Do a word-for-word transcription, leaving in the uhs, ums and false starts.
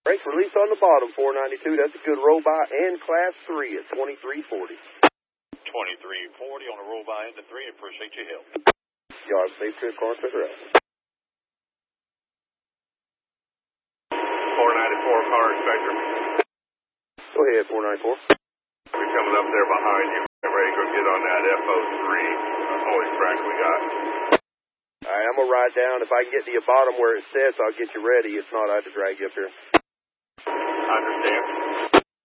Brakes release on the bottom, four ninety-two. That's a good roll by and class three at twenty-three forty. twenty-three forty on the roll by into three. Appreciate your help. Yard safe trip, car to the rest. four ninety-four car inspector. Go ahead, four ninety-four. We're coming up there behind you. Get ready to go get on that F O three uh, holy track we got. All right, I'm going to ride down. If I can get to your bottom where it sets, I'll get you ready. If not, I have to drag you up here. I understand.